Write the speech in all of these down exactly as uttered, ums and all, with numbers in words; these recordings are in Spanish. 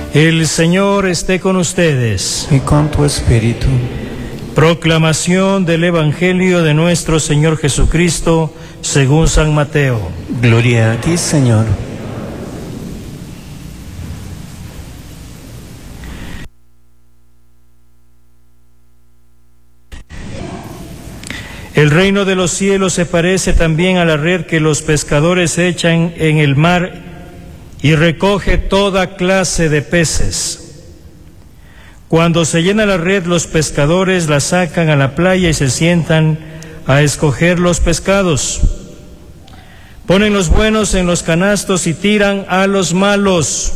El Señor esté con ustedes. Y con tu espíritu. Proclamación del Evangelio de nuestro Señor Jesucristo según San Mateo. Gloria a ti, Señor. El reino de los cielos se parece también a la red que los pescadores echan en el mar y recoge toda clase de peces. Cuando se llena la red, los pescadores la sacan a la playa y se sientan a escoger los pescados. Ponen los buenos en los canastos y tiran a los malos.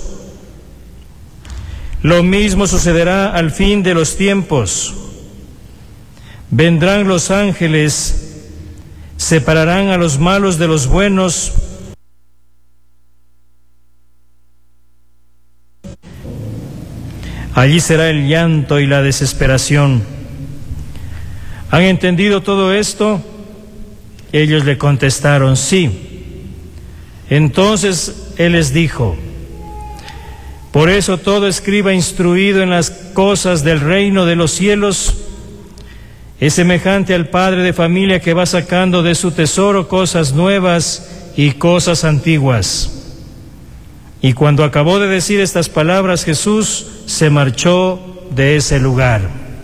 Lo mismo sucederá al fin de los tiempos. Vendrán los ángeles, separarán a los malos de los buenos Allí será el llanto y la desesperación. ¿Han entendido todo esto? Ellos le contestaron, sí. Entonces él les dijo, por eso todo escriba instruido en las cosas del reino de los cielos es semejante al padre de familia que va sacando de su tesoro cosas nuevas y cosas antiguas. Y cuando acabó de decir estas palabras, Jesús se marchó de ese lugar.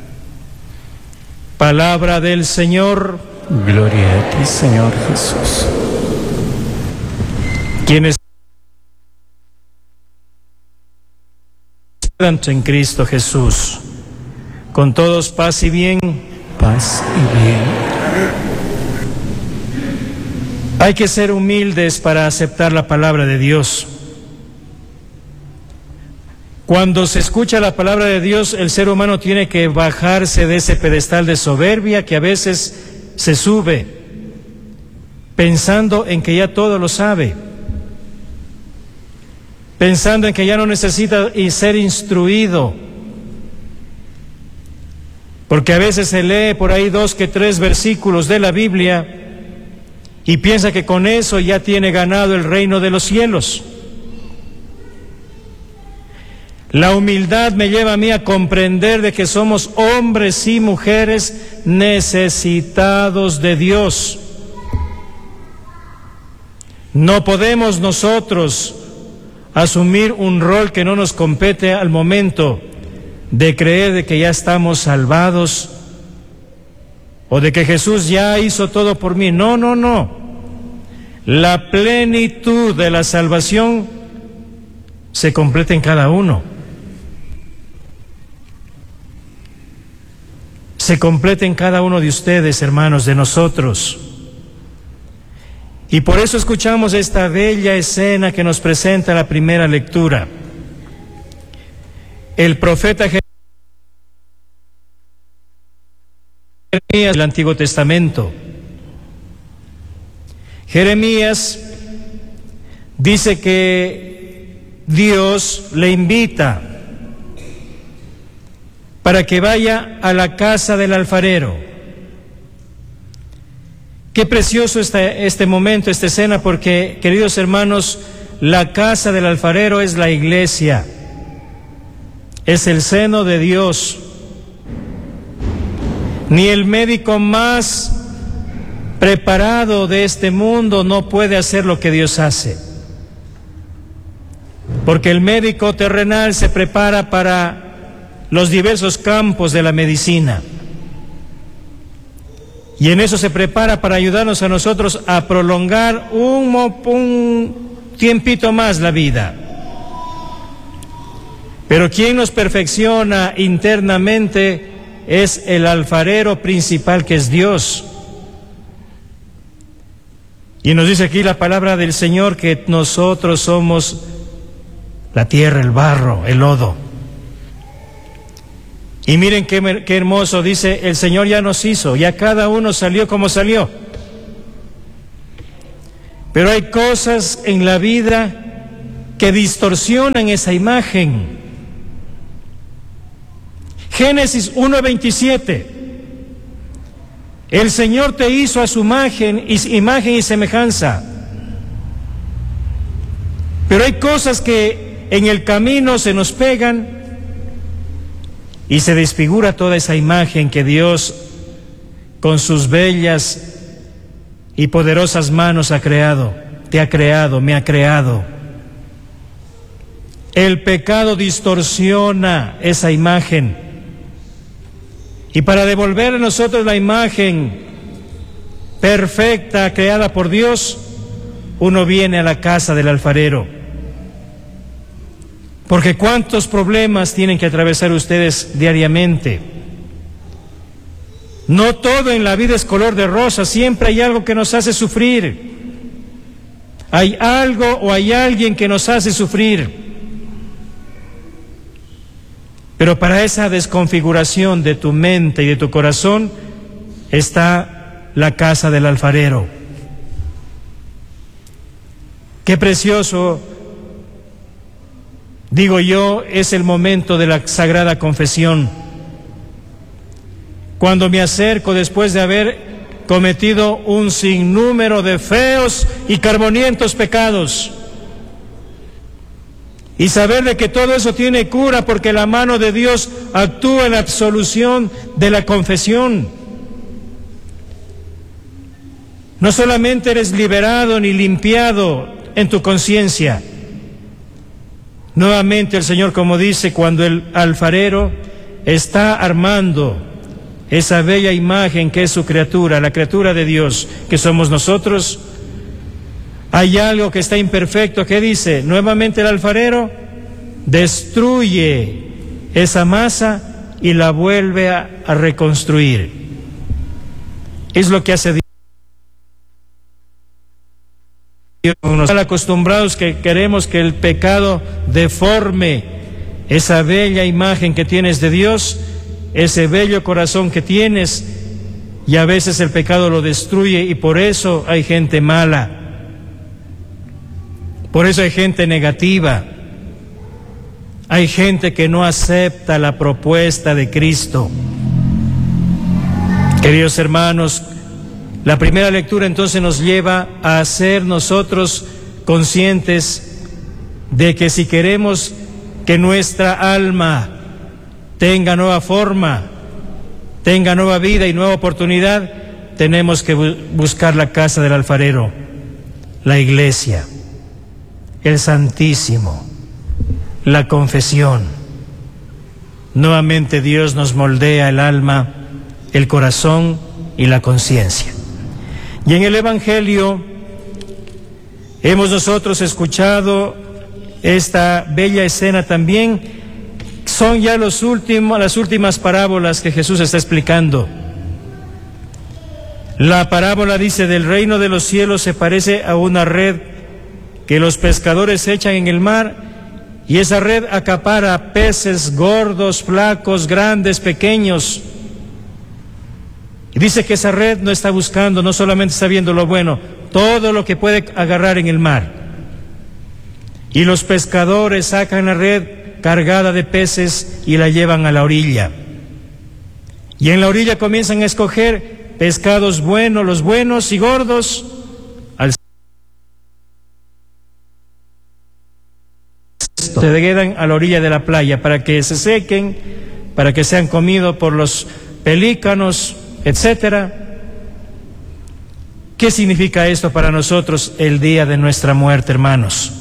Palabra del Señor. Gloria a ti, Señor Jesús. Quienes en Cristo Jesús, con todos paz y bien. Paz y bien. Hay que ser humildes para aceptar la palabra de Dios. Cuando se escucha la palabra de Dios, el ser humano tiene que bajarse de ese pedestal de soberbia que a veces se sube, pensando en que ya todo lo sabe, pensando en que ya no necesita ser instruido, porque a veces se lee por ahí dos que tres versículos de la Biblia y piensa que con eso ya tiene ganado el reino de los cielos. La humildad me lleva a mí a comprender de que somos hombres y mujeres necesitados de Dios. No podemos nosotros asumir un rol que no nos compete al momento de creer de que ya estamos salvados o de que Jesús ya hizo todo por mí. No, no, no. La plenitud de la salvación se completa en cada uno. Se completa en cada uno de ustedes, hermanos, de nosotros. Y por eso escuchamos esta bella escena que nos presenta la primera lectura. El profeta Jeremías del Antiguo Testamento. Jeremías dice que Dios le invita para que vaya a la casa del alfarero. Qué precioso este, este momento, esta escena, porque, queridos hermanos, la casa del alfarero es la iglesia, es el seno de Dios. Ni el médico más preparado de este mundo no puede hacer lo que Dios hace, porque el médico terrenal se prepara para los diversos campos de la medicina. Y en eso se prepara para ayudarnos a nosotros a prolongar un, un tiempito más la vida. Pero quien nos perfecciona internamente es el alfarero principal, que es Dios. Y nos dice aquí la palabra del Señor que nosotros somos la tierra, el barro, el lodo. Y miren qué, qué hermoso, dice, el Señor ya nos hizo, ya cada uno salió como salió. Pero hay cosas en la vida que distorsionan esa imagen. Génesis uno veintisiete. El Señor te hizo a su imagen, imagen y semejanza. Pero hay cosas que en el camino se nos pegan y se desfigura toda esa imagen que Dios con sus bellas y poderosas manos ha creado, te ha creado, me ha creado. El pecado distorsiona esa imagen y para devolver a nosotros la imagen perfecta creada por Dios, uno viene a la casa del alfarero. Porque cuántos problemas tienen que atravesar ustedes diariamente. No todo en la vida es color de rosa, siempre hay algo que nos hace sufrir. Hay algo o hay alguien que nos hace sufrir. Pero para esa desconfiguración de tu mente y de tu corazón está la casa del alfarero. Qué precioso, digo yo, es el momento de la Sagrada Confesión. Cuando me acerco después de haber cometido un sinnúmero de feos y carbonientos pecados, y saber de que todo eso tiene cura porque la mano de Dios actúa en la absolución de la confesión. No solamente eres liberado ni limpiado en tu conciencia. Nuevamente el Señor, como dice, cuando el alfarero está armando esa bella imagen que es su criatura, la criatura de Dios, que somos nosotros, hay algo que está imperfecto. ¿Qué dice? Nuevamente el alfarero destruye esa masa y la vuelve a, a reconstruir. Es lo que hace Dios. Nos están acostumbrados que queremos que el pecado deforme esa bella imagen que tienes de Dios, ese bello corazón que tienes, y a veces el pecado lo destruye y por eso hay gente mala. Por eso hay gente negativa, hay gente que no acepta la propuesta de Cristo. Queridos hermanos, la primera lectura entonces nos lleva a ser nosotros conscientes de que si queremos que nuestra alma tenga nueva forma, tenga nueva vida y nueva oportunidad, tenemos que bu- buscar la casa del alfarero, la iglesia, el Santísimo, la confesión. Nuevamente Dios nos moldea el alma, el corazón y la conciencia. Y en el Evangelio hemos nosotros escuchado esta bella escena también. Son ya los últimos, las últimas parábolas que Jesús está explicando. La parábola dice: del reino de los cielos se parece a una red que los pescadores echan en el mar, y esa red acapara peces gordos, flacos, grandes, pequeños. Y dice que esa red no está buscando, no solamente está viendo lo bueno, todo lo que puede agarrar en el mar. Y los pescadores sacan la red cargada de peces y la llevan a la orilla. Y en la orilla comienzan a escoger pescados buenos, los buenos y gordos, al se quedan a la orilla de la playa para que se sequen, para que sean comidos por los pelícanos, etcétera. ¿Qué significa esto para nosotros el día de nuestra muerte, hermanos?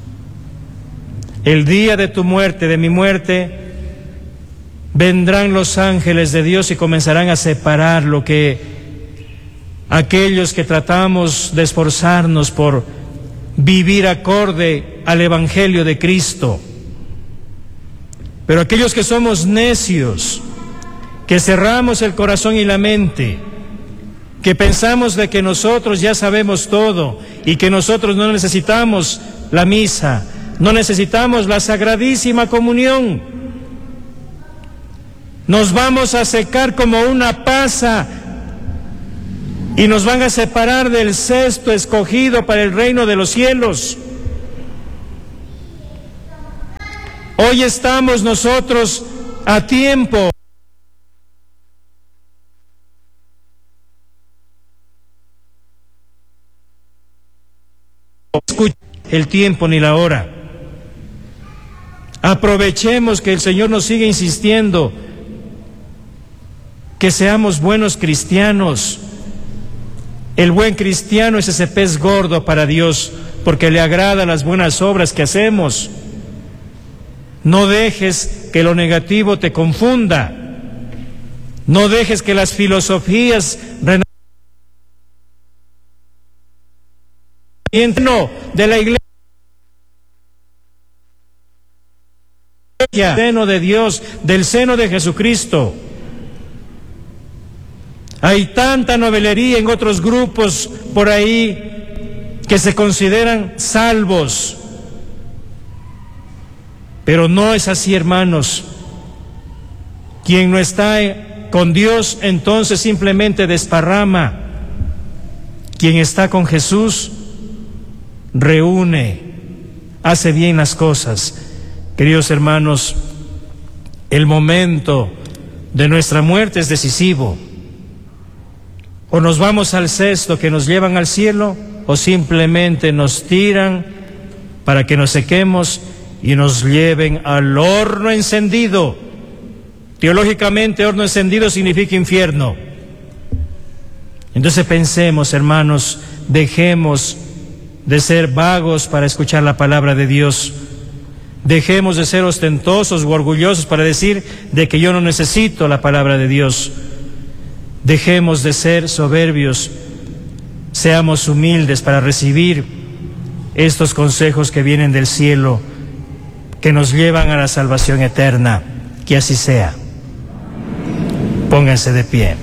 El día de tu muerte, de mi muerte, vendrán los ángeles de Dios y comenzarán a separar lo que aquellos que tratamos de esforzarnos por vivir acorde al Evangelio de Cristo. Pero aquellos que somos necios, que cerramos el corazón y la mente, que pensamos de que nosotros ya sabemos todo y que nosotros no necesitamos la misa, no necesitamos la sagradísima comunión, nos vamos a secar como una pasa y nos van a separar del cesto escogido para el reino de los cielos. Hoy estamos nosotros a tiempo el tiempo ni la hora. Aprovechemos que el Señor nos sigue insistiendo que seamos buenos cristianos. El buen cristiano es ese pez gordo para Dios, porque le agrada las buenas obras que hacemos. No dejes que lo negativo te confunda. No dejes que las filosofías de la iglesia, del seno de Dios, del seno de Jesucristo. Hay tanta novelería en otros grupos por ahí que se consideran salvos. Pero no es así, hermanos. Quien no está con Dios, entonces simplemente desparrama. Quien está con Jesús, reúne, hace bien las cosas. Queridos hermanos, el momento de nuestra muerte es decisivo. O nos vamos al cesto que nos llevan al cielo, o simplemente nos tiran para que nos sequemos y nos lleven al horno encendido. Teológicamente, horno encendido significa infierno. Entonces pensemos, hermanos, dejemos de ser vagos para escuchar la palabra de Dios. Dejemos de ser ostentosos o orgullosos para decir de que yo no necesito la palabra de Dios. Dejemos de ser soberbios, seamos humildes para recibir estos consejos que vienen del cielo, que nos llevan a la salvación eterna. Que así sea. Pónganse de pie.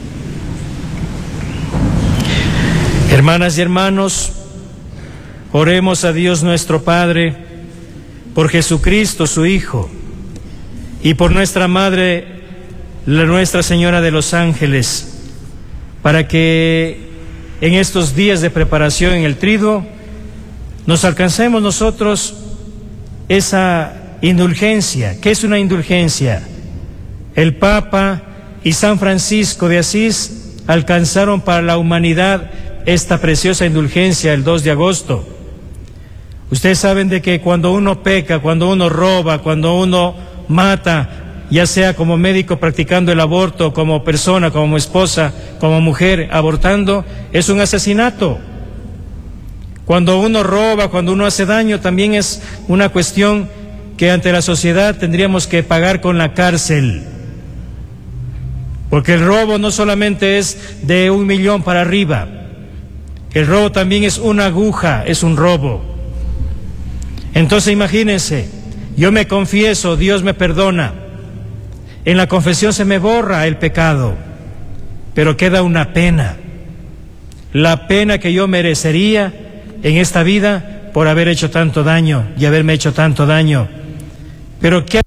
Hermanas y hermanos, oremos a Dios nuestro Padre, por Jesucristo su Hijo, y por nuestra Madre, la Nuestra Señora de los Ángeles, para que en estos días de preparación en el triduo nos alcancemos nosotros esa indulgencia. ¿Qué es una indulgencia? El Papa y San Francisco de Asís alcanzaron para la humanidad esta preciosa indulgencia el dos de agosto. Ustedes saben de que cuando uno peca, cuando uno roba, cuando uno mata, ya sea como médico practicando el aborto, como persona, como esposa, como mujer abortando, es un asesinato. Cuando uno roba, cuando uno hace daño, también es una cuestión que ante la sociedad tendríamos que pagar con la cárcel. Porque el robo no solamente es de un millón para arriba, el robo también es una aguja, es un robo. Entonces imagínense, yo me confieso, Dios me perdona. En la confesión se me borra el pecado, pero queda una pena, la pena que yo merecería en esta vida por haber hecho tanto daño y haberme hecho tanto daño. Pero ¿qué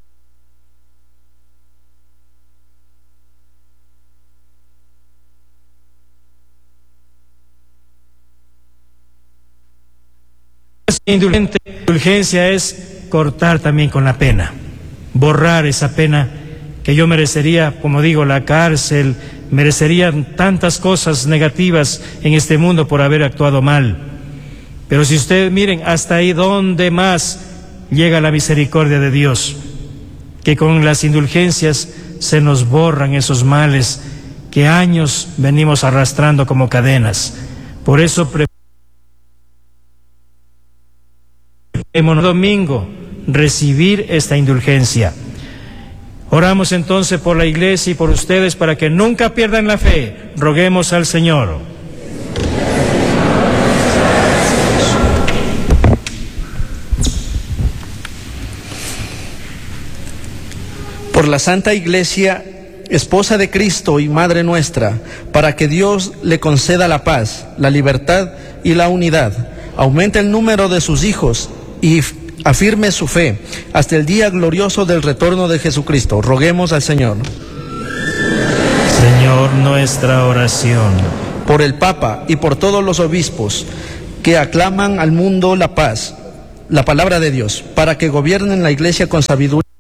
indulgencia es? Cortar también con la pena, borrar esa pena que yo merecería, como digo, la cárcel, merecería tantas cosas negativas en este mundo por haber actuado mal. Pero si ustedes miren hasta ahí donde más llega la misericordia de Dios, que con las indulgencias se nos borran esos males que años venimos arrastrando como cadenas. Por eso preferimos domingo recibir esta indulgencia. Oramos entonces por la iglesia y por ustedes para que nunca pierdan la fe. Roguemos al Señor. Por la Santa Iglesia, esposa de Cristo y Madre nuestra, para que Dios le conceda la paz, la libertad y la unidad, aumente el número de sus hijos y afirme su fe hasta el día glorioso del retorno de Jesucristo. Roguemos al Señor. Señor, nuestra oración. Por el Papa y por todos los obispos que aclaman al mundo la paz, la palabra de Dios, para que gobiernen la Iglesia con sabiduría